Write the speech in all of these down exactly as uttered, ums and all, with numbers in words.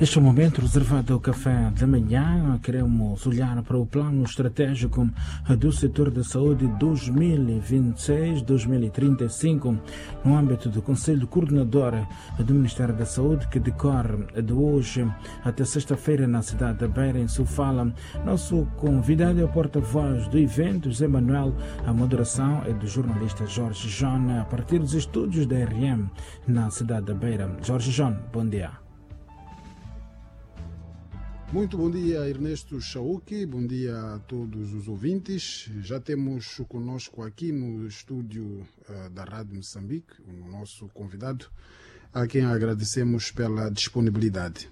Este é o momento reservado ao café da manhã. Queremos olhar para o plano estratégico do setor da saúde dois mil e vinte e seis a dois mil e trinta e cinco, no âmbito do Conselho Coordenador do Ministério da Saúde, que decorre de hoje até sexta-feira na cidade da Beira, em Sofala. Nosso convidado é o porta-voz do evento, José Manuel. A moderação é do jornalista Jorge John, a partir dos estúdios da R M na cidade da Beira. Jorge John, bom dia. Muito bom dia, Ernesto Chauque, bom dia a todos os ouvintes. Já temos conosco aqui no estúdio uh, da Rádio Moçambique o nosso convidado, a quem agradecemos pela disponibilidade.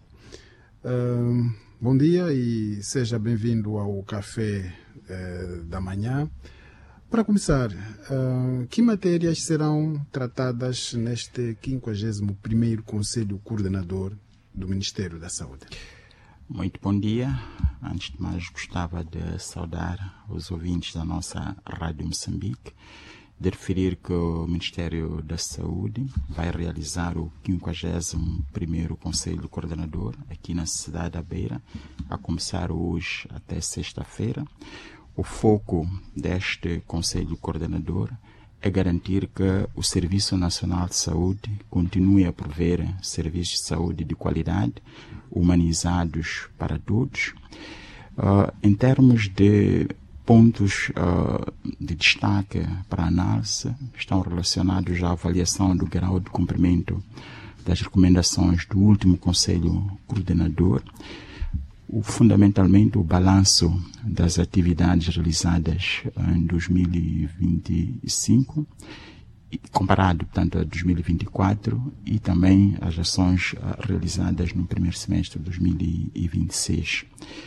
Uh, bom dia e seja bem-vindo ao Café uh, da Manhã. Para começar, uh, que matérias serão tratadas neste quinquagésimo primeiro Conselho Coordenador do Ministério da Saúde? Muito bom dia. Antes de mais, gostava de saudar os ouvintes da nossa Rádio Moçambique, de referir que o Ministério da Saúde vai realizar o quinquagésimo primeiro Conselho Coordenador aqui na cidade da Beira, a começar hoje até sexta-feira. O foco deste Conselho Coordenador é garantir que o Serviço Nacional de Saúde continue a prover serviços de saúde de qualidade, humanizados para todos. Uh, em termos de pontos uh, de destaque para análise, estão relacionados à avaliação do grau de cumprimento das recomendações do último Conselho Coordenador, o, fundamentalmente o balanço das atividades realizadas em dois mil e vinte e cinco, comparado, portanto, a dois mil e vinte e quatro, e também as ações realizadas no primeiro semestre de dois mil e vinte e seis.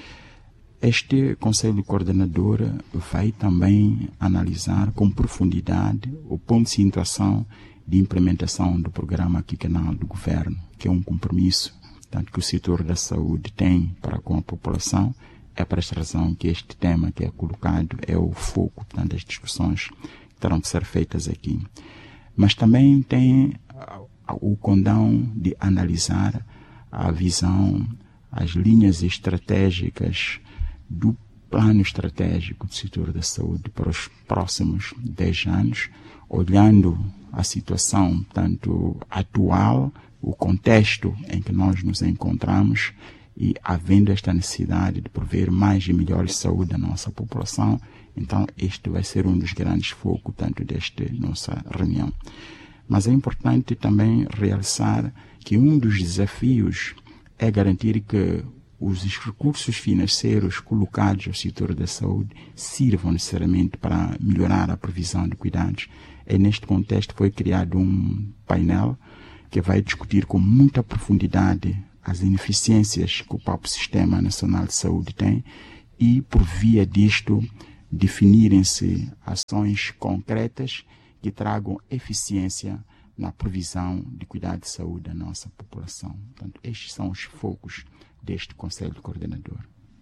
Este Conselho Coordenador vai também analisar com profundidade o ponto de situação de implementação do programa quinquenal do Governo, que é um compromisso tanto que o setor da saúde tem para com a população. É por esta razão que este tema que é colocado é o foco, portanto, das discussões que terão de ser feitas aqui. Mas também tem o condão de analisar a visão, as linhas estratégicas do plano estratégico do setor da saúde para os próximos dez anos, olhando a situação tanto atual, o contexto em que nós nos encontramos e havendo esta necessidade de prover mais e melhor saúde à nossa população. Então este vai ser um dos grandes focos tanto desta nossa reunião. Mas é importante também realçar que um dos desafios é garantir que os recursos financeiros colocados ao setor da saúde sirvam necessariamente para melhorar a provisão de cuidados. E neste contexto foi criado um painel que vai discutir com muita profundidade as ineficiências que o próprio Sistema Nacional de Saúde tem e, por via disto, definirem-se ações concretas que tragam eficiência na provisão de cuidado de saúde à nossa população. Portanto, estes são os focos deste Conselho Coordenador.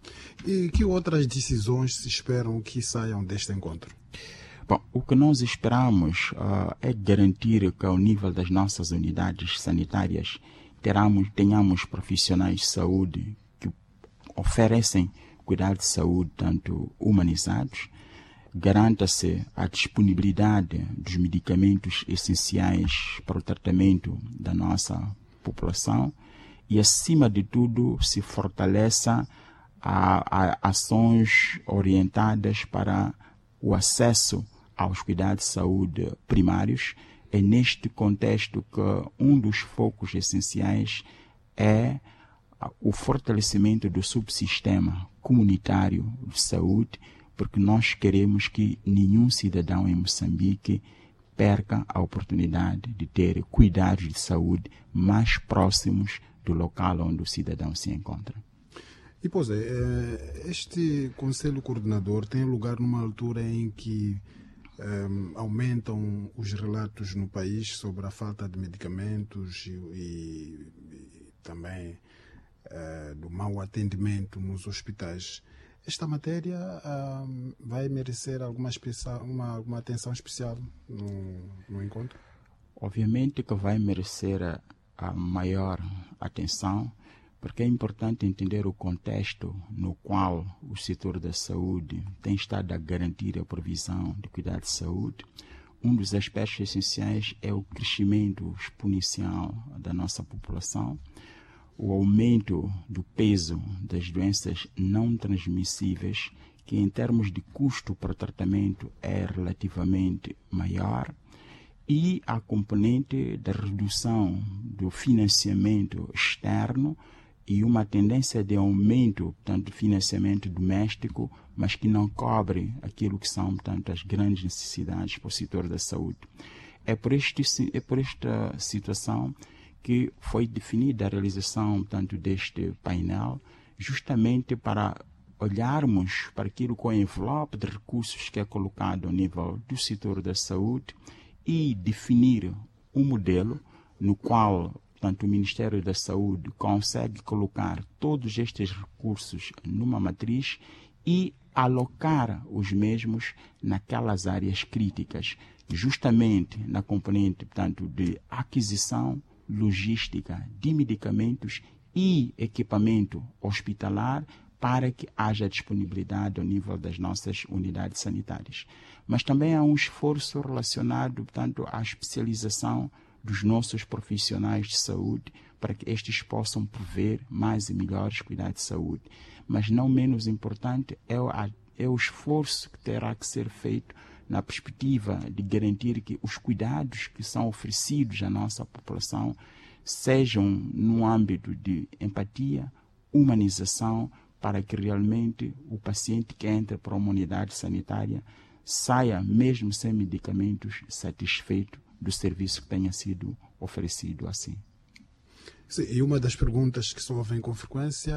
E que outras decisões se esperam que saiam deste encontro? Bom, o que nós esperamos uh, é garantir que, ao nível das nossas unidades sanitárias, teramos, tenhamos profissionais de saúde que oferecem cuidado de saúde tanto humanizados, garanta-se a disponibilidade dos medicamentos essenciais para o tratamento da nossa população e, acima de tudo, se fortaleça a, a ações orientadas para o acesso aos cuidados de saúde primários. É neste contexto que um dos focos essenciais é o fortalecimento do subsistema comunitário de saúde, porque nós queremos que nenhum cidadão em Moçambique perca a oportunidade de ter cuidados de saúde mais próximos do local onde o cidadão se encontra. E, pois é, este Conselho Coordenador tem lugar numa altura em que um, aumentam os relatos no país sobre a falta de medicamentos e, e, e também uh, do mau atendimento nos hospitais. Esta matéria um, vai merecer alguma, especial, uma, uma atenção especial no, no encontro? Obviamente que vai merecer a, a maior atenção, porque é importante entender o contexto no qual o setor da saúde tem estado a garantir a provisão de cuidado de saúde. Um dos aspectos essenciais é o crescimento exponencial da nossa população, o aumento do peso das doenças não transmissíveis, que em termos de custo para o tratamento é relativamente maior, e a componente da redução do financiamento externo e uma tendência de aumento, portanto, do financiamento doméstico, mas que não cobre aquilo que são, portanto, as grandes necessidades para o setor da saúde. É por, este, é por esta situação que foi definida a realização, portanto, deste painel, justamente para olharmos para aquilo com o envelope de recursos que é colocado ao nível do setor da saúde e definir um modelo no qual, portanto, o Ministério da Saúde consegue colocar todos estes recursos numa matriz e alocar os mesmos naquelas áreas críticas, justamente na componente, portanto, de aquisição, logística de medicamentos e equipamento hospitalar, para que haja disponibilidade ao nível das nossas unidades sanitárias. Mas também há um esforço relacionado, portanto, à especialização dos nossos profissionais de saúde, para que estes possam prover mais e melhores cuidados de saúde. Mas não menos importante é o, é o esforço que terá que ser feito na perspectiva de garantir que os cuidados que são oferecidos à nossa população sejam no âmbito de empatia, humanização, para que realmente o paciente que entra para uma unidade sanitária saia, mesmo sem medicamentos, satisfeito do serviço que tenha sido oferecido assim. Sim, e uma das perguntas que se ouvem com frequência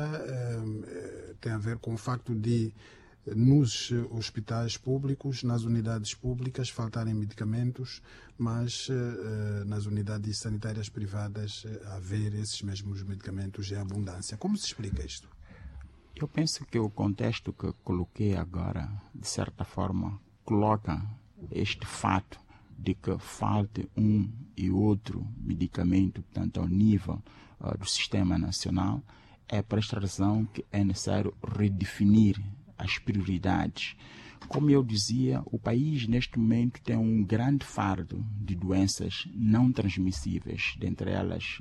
é, tem a ver com o facto de, nos hospitais públicos, nas unidades públicas, faltarem medicamentos, mas é, nas unidades sanitárias privadas haver esses mesmos medicamentos em abundância. Como se explica isto? Eu penso que o contexto que coloquei agora, de certa forma, coloca este fato de que falte um e outro medicamento, portanto, ao nível uh, do sistema nacional, é por esta razão que é necessário redefinir as prioridades. Como eu dizia, o país neste momento tem um grande fardo de doenças não transmissíveis, dentre elas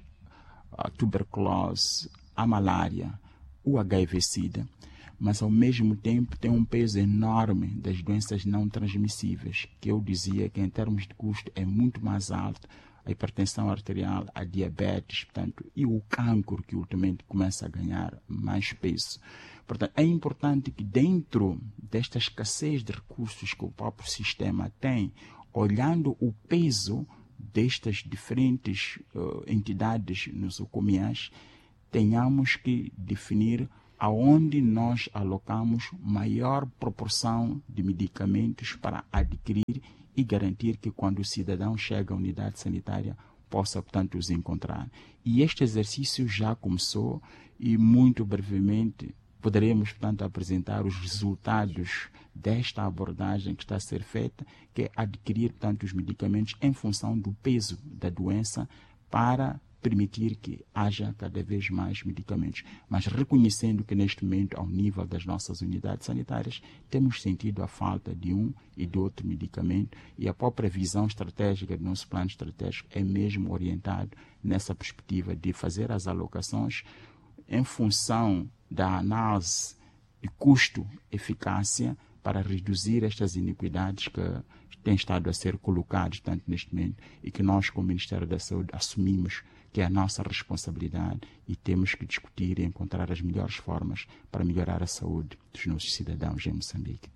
a tuberculose, a malária, o H I V-Sida, mas ao mesmo tempo tem um peso enorme das doenças não transmissíveis, que eu dizia que em termos de custo é muito mais alto, a hipertensão arterial, a diabetes, portanto, e o cancro, que ultimamente começa a ganhar mais peso. Portanto, é importante que dentro desta escassez de recursos que o próprio sistema tem, olhando o peso destas diferentes uh, entidades nosocomiais, tenhamos que definir aonde nós alocamos maior proporção de medicamentos para adquirir e garantir que quando o cidadão chega à unidade sanitária possa, portanto, os encontrar. E este exercício já começou e muito brevemente poderemos, portanto, apresentar os resultados desta abordagem que está a ser feita, que é adquirir, portanto, os medicamentos em função do peso da doença para permitir que haja cada vez mais medicamentos, mas reconhecendo que neste momento, ao nível das nossas unidades sanitárias, temos sentido a falta de um e de outro medicamento, e a própria visão estratégica do nosso plano estratégico é mesmo orientado nessa perspectiva de fazer as alocações em função da análise de custo-eficácia para reduzir estas iniquidades que têm estado a ser colocadas tanto neste momento e que nós, como Ministério da Saúde, assumimos que é a nossa responsabilidade e temos que discutir e encontrar as melhores formas para melhorar a saúde dos nossos cidadãos em Moçambique.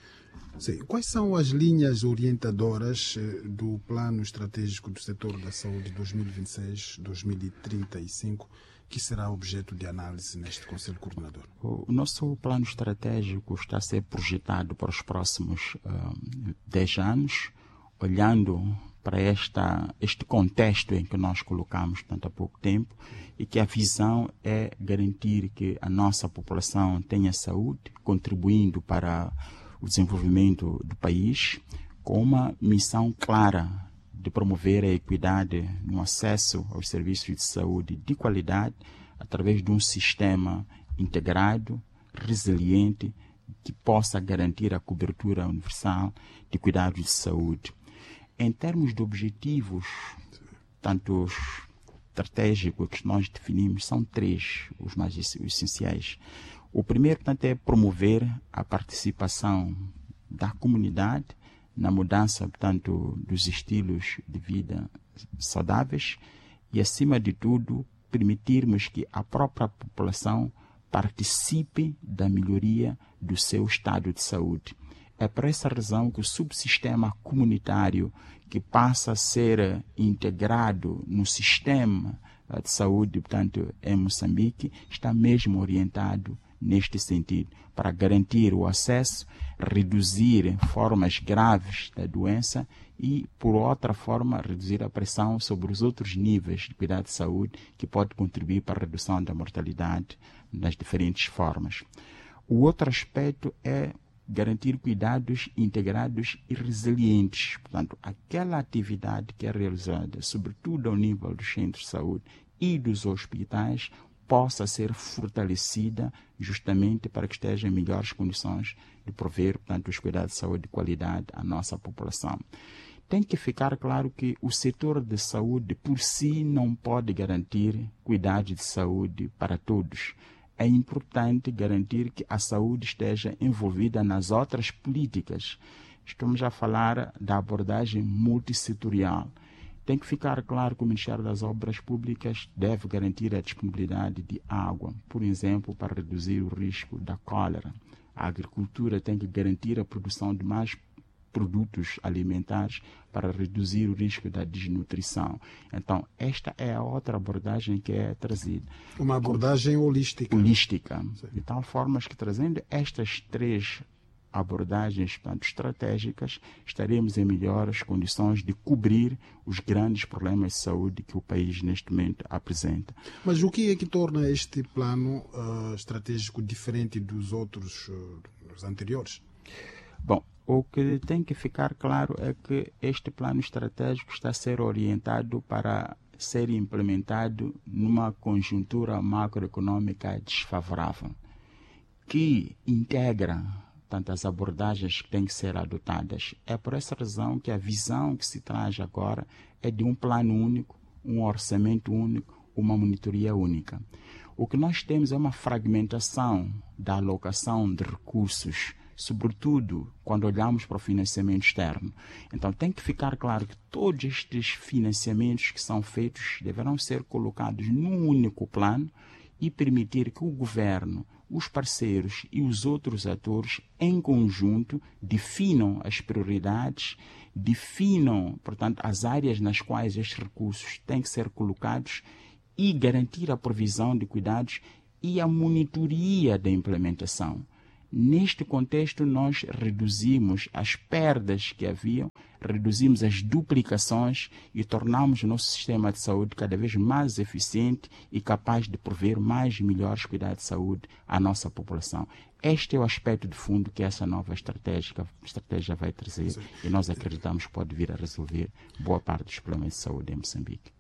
Sim. Quais são as linhas orientadoras do Plano Estratégico do Setor da Saúde dois mil e vinte e seis a dois mil e trinta e cinco que será objeto de análise neste Conselho Coordenador? O nosso plano estratégico está a ser projetado para os próximos uh, dez anos, olhando para esta, este contexto em que nós colocamos tanto há pouco tempo, e que a visão é garantir que a nossa população tenha saúde, contribuindo para o desenvolvimento do país, com uma missão clara de promover a equidade no acesso aos serviços de saúde de qualidade, através de um sistema integrado, resiliente, que possa garantir a cobertura universal de cuidados de saúde. Em termos de objetivos, tanto os estratégicos que nós definimos, são três os mais essenciais. O primeiro, portanto, é promover a participação da comunidade na mudança, portanto, dos estilos de vida saudáveis e, acima de tudo, permitirmos que a própria população participe da melhoria do seu estado de saúde. É por essa razão que o subsistema comunitário, que passa a ser integrado no sistema de saúde, portanto, em Moçambique, está mesmo orientado neste sentido, para garantir o acesso, reduzir formas graves da doença e, por outra forma, reduzir a pressão sobre os outros níveis de cuidado de saúde que pode contribuir para a redução da mortalidade nas diferentes formas. O outro aspecto é garantir cuidados integrados e resilientes. Portanto, aquela atividade que é realizada, sobretudo ao nível dos centros de saúde e dos hospitais, possa ser fortalecida justamente para que esteja em melhores condições de prover, portanto, os cuidados de saúde de qualidade à nossa população. Tem que ficar claro que o setor de saúde por si não pode garantir cuidados de saúde para todos. É importante garantir que a saúde esteja envolvida nas outras políticas. Estamos a falar da abordagem multissetorial. Tem que ficar claro que o Ministério das Obras Públicas deve garantir a disponibilidade de água, por exemplo, para reduzir o risco da cólera. A agricultura tem que garantir a produção de mais produtos alimentares para reduzir o risco da desnutrição. Então, esta é a outra abordagem que é trazida. Uma abordagem holística. Holística. Sim. De tal forma que, trazendo estas três abordagens, portanto, estratégicas, estaremos em melhores condições de cobrir os grandes problemas de saúde que o país neste momento apresenta. Mas o que é que torna este plano uh, estratégico diferente dos outros, uh, dos anteriores? Bom, o que tem que ficar claro é que este plano estratégico está a ser orientado para ser implementado numa conjuntura macroeconômica desfavorável, que integra tantas abordagens que têm que ser adotadas. É por essa razão que a visão que se traz agora é de um plano único, um orçamento único, uma monitoria única. O que nós temos é uma fragmentação da alocação de recursos, sobretudo quando olhamos para o financiamento externo. Então tem que ficar claro que todos estes financiamentos que são feitos deverão ser colocados num único plano e permitir que o governo, os parceiros e os outros atores, em conjunto, definam as prioridades, definam, portanto, as áreas nas quais estes recursos têm que ser colocados e garantir a provisão de cuidados e a monitoria da implementação. Neste contexto, nós reduzimos as perdas que haviam, reduzimos as duplicações e tornamos o nosso sistema de saúde cada vez mais eficiente e capaz de prover mais e melhores cuidados de saúde à nossa população. Este é o aspecto de fundo que essa nova estratégia, estratégia vai trazer. Sim. E nós acreditamos que pode vir a resolver boa parte dos problemas de saúde em Moçambique.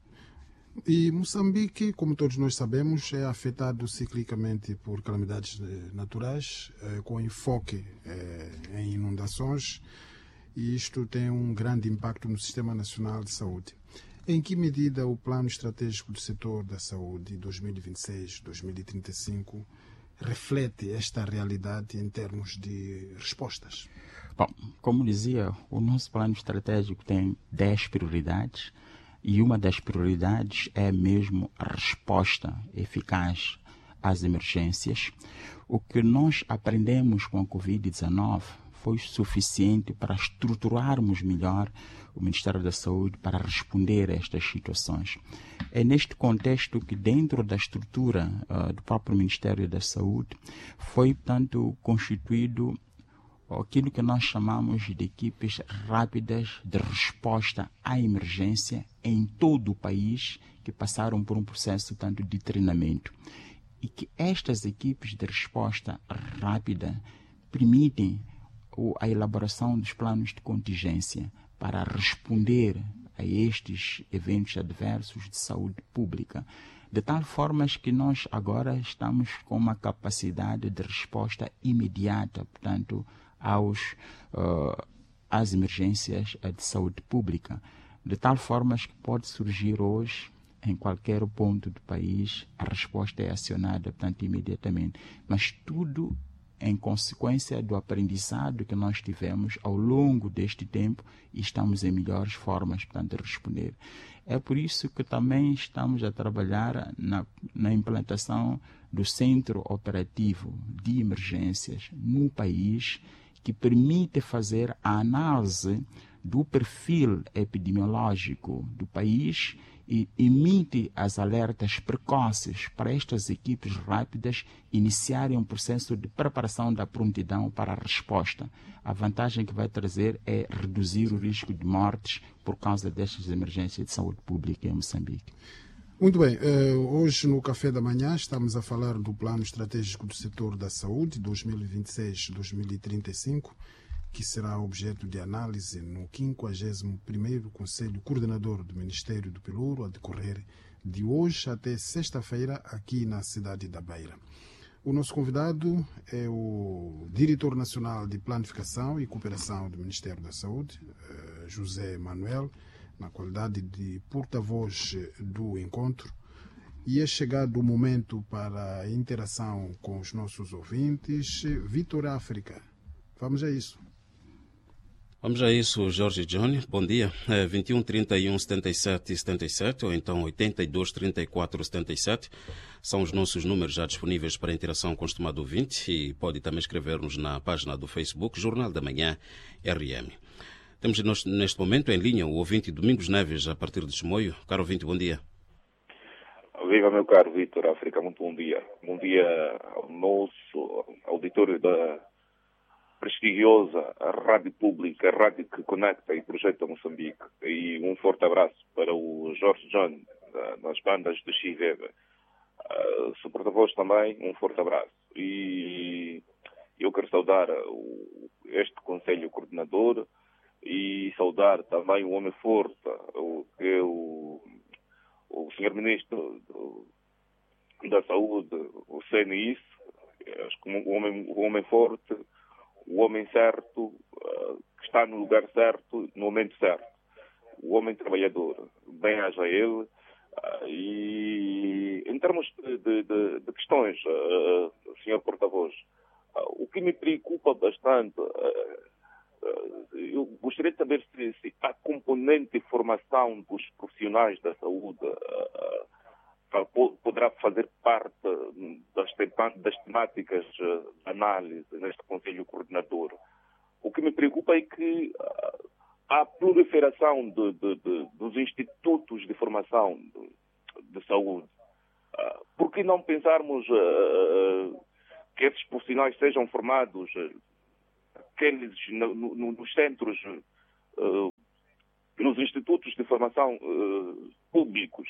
E Moçambique, como todos nós sabemos, é afetado ciclicamente por calamidades naturais, eh, com enfoque eh, em inundações, e isto tem um grande impacto no Sistema Nacional de Saúde. Em que medida o Plano Estratégico do Setor da Saúde dois mil e vinte e seis a dois mil e trinta e cinco reflete esta realidade em termos de respostas? Bom, como dizia, o nosso plano estratégico tem dez prioridades. E uma das prioridades é mesmo a resposta eficaz às emergências. O que nós aprendemos com a covid dezenove foi suficiente para estruturarmos melhor o Ministério da Saúde para responder a estas situações. É neste contexto que, dentro da estrutura uh, do próprio Ministério da Saúde, foi, portanto, constituído aquilo que nós chamamos de equipes rápidas de resposta à emergência em todo o país, que passaram por um processo tanto de treinamento. E que estas equipes de resposta rápida permitem a elaboração dos planos de contingência para responder a estes eventos adversos de saúde pública. de tal forma que nós agora estamos com uma capacidade de resposta imediata, portanto, aos, uh, às emergências de saúde pública, de tal forma que pode surgir hoje, em qualquer ponto do país, a resposta é acionada, portanto, imediatamente. Mas tudo em consequência do aprendizado que nós tivemos ao longo deste tempo e estamos em melhores formas, portanto, de responder. É por isso que também estamos a trabalhar na, na implantação do Centro Operativo de Emergências no país, que permite fazer a análise do perfil epidemiológico do país e emite as alertas precoces para estas equipes rápidas iniciarem um processo de preparação da prontidão para a resposta. A vantagem que vai trazer é reduzir o risco de mortes por causa destas emergências de saúde pública em Moçambique. Muito bem, hoje no Café da Manhã estamos a falar do Plano Estratégico do Setor da Saúde dois mil e vinte e seis a dois mil e trinta e cinco, que será objeto de análise no quinquagésimo primeiro Conselho Coordenador do Ministério do Pelouro, a decorrer de hoje até sexta-feira, aqui na cidade da Beira. O nosso convidado é o Diretor Nacional de Planificação e Cooperação do Ministério da Saúde, José Manuel, na qualidade de porta-voz do encontro. E é chegado o momento para a interação com os nossos ouvintes. Vitor África, vamos a isso. Vamos a isso, Jorge Johnny. Bom dia. É vinte e um, trinta e um, setenta e sete, setenta e sete ou então oitenta e dois, trinta e quatro, setenta e sete. São os nossos números já disponíveis para interação com o estimado ouvinte e pode também escrever-nos na página do Facebook Jornal da Manhã R M. Temos neste momento em linha o ouvinte Domingos Neves, a partir de Chimoio. Caro ouvinte, bom dia. Viva, meu caro Vitor África, muito bom dia. Bom dia ao nosso auditório da prestigiosa Rádio Pública, a rádio que conecta e projeta Moçambique. E um forte abraço para o Jorge John, nas bandas do Chiveva. Uh, seu porta-voz também, um forte abraço. E eu quero saudar o, este Conselho Coordenador e saudar também o homem forte, o, que é o, o senhor Ministro do, da Saúde, o C N I S, acho que o homem, o homem forte, o homem certo, uh, que está no lugar certo, no momento certo. O homem trabalhador. Bem-aja a ele. Uh, e em termos de, de, de, de questões, uh, senhor porta-voz, uh, o que me preocupa bastante, uh, uh, eu gostaria de saber se, se a componente de formação dos profissionais da saúde uh, poderá fazer parte das, das temáticas de análise neste Conselho Coordenador. O que me preocupa é que uh, há proliferação de, de, de, dos institutos de formação de, de saúde. Uh, por que não pensarmos uh, que esses profissionais sejam formados uh, aqueles no, no, nos centros, uh, nos institutos de formação uh, públicos?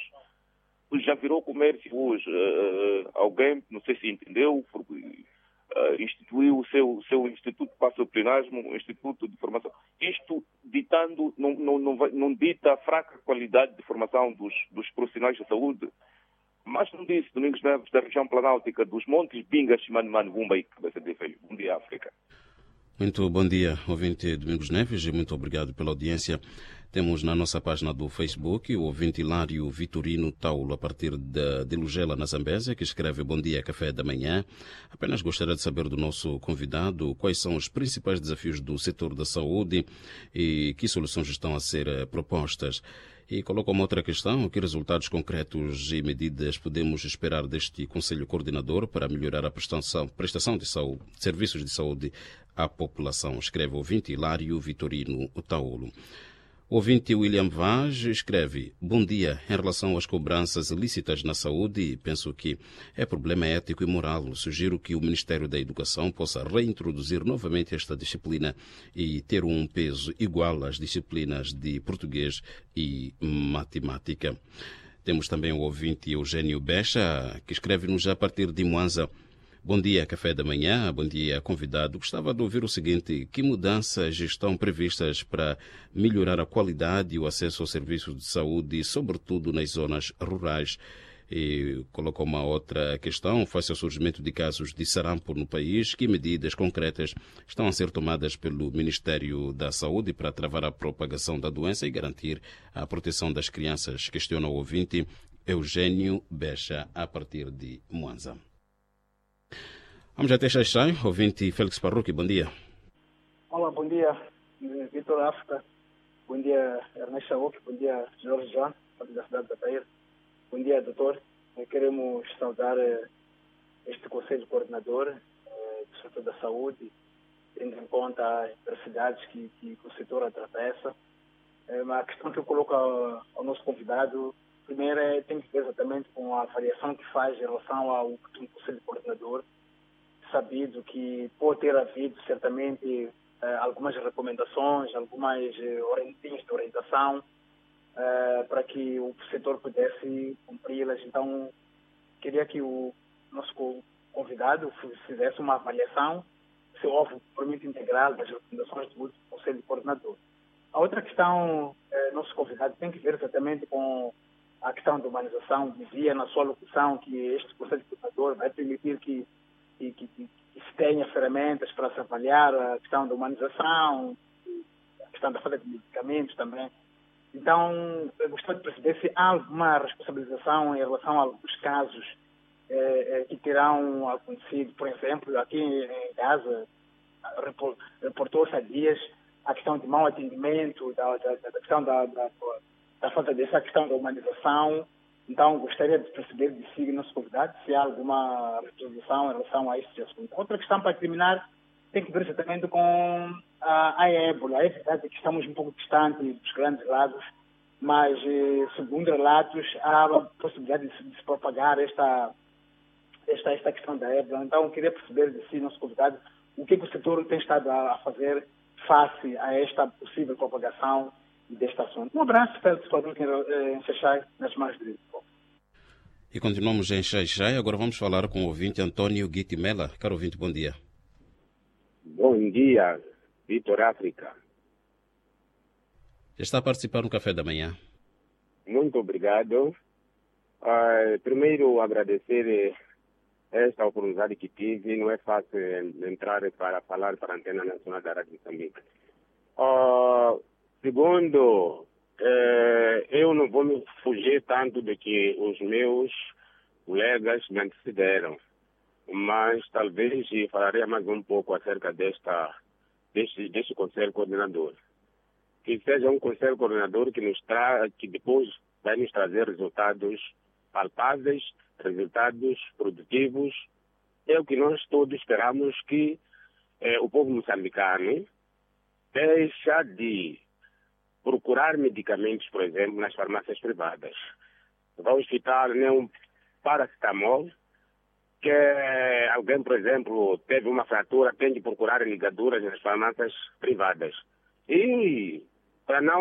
Já virou comércio hoje. Uh, alguém, não sei se entendeu, uh, instituiu o seu, seu Instituto para o Disciplinismo, um Instituto de Formação. Isto ditando, não, não, não, vai, não dita a fraca qualidade de formação dos, dos profissionais de saúde. Mas não disse, Domingos Neves, da região planáltica dos Montes, Binga, Chimano, Mano, Bumba e Cabeça de Feio. Bom dia, África. Muito bom dia, ouvinte Domingos Neves, e muito obrigado pela audiência. Temos na nossa página do Facebook o ouvinte Hilário Vitorino Taulo, a partir de, de Lugela, na Zambésia, que escreve: bom dia, café da manhã. Apenas gostaria de saber do nosso convidado quais são os principais desafios do setor da saúde e que soluções estão a ser propostas. E coloca uma outra questão: que resultados concretos e medidas podemos esperar deste Conselho Coordenador para melhorar a prestação, prestação de saúde, serviços de saúde à população? Escreve o ouvinte Hilário Vitorino Taulo. O ouvinte William Vaz escreve: bom dia, em relação às cobranças ilícitas na saúde, penso que é problema ético e moral. Sugiro que o Ministério da Educação possa reintroduzir novamente esta disciplina e ter um peso igual às disciplinas de português e matemática. Temos também o ouvinte Eugênio Becha, que escreve-nos a partir de Moanza: bom dia, café da manhã, bom dia, convidado. Gostava de ouvir o seguinte: que mudanças estão previstas para melhorar a qualidade e o acesso aos serviços de saúde, sobretudo nas zonas rurais? E colocou uma outra questão, face ao surgimento de casos de sarampo no país, que medidas concretas estão a ser tomadas pelo Ministério da Saúde para travar a propagação da doença e garantir a proteção das crianças? Questiona o ouvinte Eugênio Becha, a partir de Mwanza. Vamos até Xaixai, ouvinte Félix Parruque, bom dia. Olá, bom dia, Vitor África. Bom dia, Ernesto Chauk. Bom dia, Jorge João, da cidade da Beira. Bom dia, doutor. Queremos saudar este Conselho Coordenador eh, do setor da saúde, tendo em conta as adversidades que, que o setor atravessa. É uma questão que eu coloco ao, ao nosso convidado, primeiro, é, tem que ver exatamente com a avaliação que faz em relação ao Conselho Coordenador, sabido que pode ter havido, certamente, eh, algumas recomendações, algumas eh, linhas de orientação, Uh, para que o setor pudesse cumpri-las. Então, queria que o nosso convidado fizesse uma avaliação se houve um cumprimento integral das recomendações do Conselho Coordenador. A outra questão, uh, nosso convidado tem que ver exatamente com a questão da humanização. Dizia na sua locução que este Conselho Coordenador vai permitir que, que, que, que se tenha ferramentas para se avaliar a questão da humanização, a questão da falta de medicamentos também. Então, eu gostaria de perceber se há alguma responsabilização em relação a alguns casos eh, que terão acontecido. Por exemplo, aqui em Gaza, reportou-se há dias a questão de mau atendimento, da, da, da questão da, da, da falta dessa questão da humanização. Então, gostaria de perceber de si, nosso convidado, se há alguma responsabilização em relação a este assunto. Outra questão para terminar tem que ver exatamente com a, a ébola. É verdade que estamos um pouco distantes dos grandes lagos, mas, eh, segundo relatos, há a possibilidade de se, de se propagar esta, esta, esta questão da ébola. Então, eu queria perceber de si, nosso convidado, o que, que o setor tem estado a, a fazer face a esta possível propagação deste assunto. Um abraço, Félix Parruque, em Xaixai, nas mãos de Deus. E continuamos em Xaixai. Agora vamos falar com o ouvinte Antônio Guitimela. Caro ouvinte, bom dia. Bom dia, Vitor África. Já está a participar no café da manhã. Muito obrigado. Uh, primeiro, agradecer esta oportunidade que tive. Não é fácil entrar para falar para a Antena Nacional da Rádio Moçambique. Uh, segundo, uh, eu não vou me fugir tanto de que os meus colegas me antecederam, mas talvez falaria mais um pouco acerca desta, deste, deste Conselho Coordenador. Que seja um Conselho Coordenador que, nos tra que depois vai nos trazer resultados palpáveis, resultados produtivos. É o que nós todos esperamos, que eh, o povo moçambicano deixa de procurar medicamentos, por exemplo, nas farmácias privadas. Vamos citar né, um paracetamol, que alguém, por exemplo, teve uma fratura, tem de procurar ligaduras nas farmácias privadas. E para não